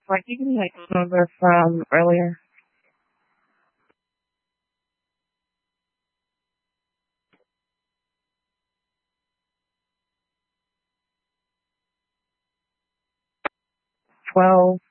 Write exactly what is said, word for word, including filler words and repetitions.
So I think we had number from earlier. Twelve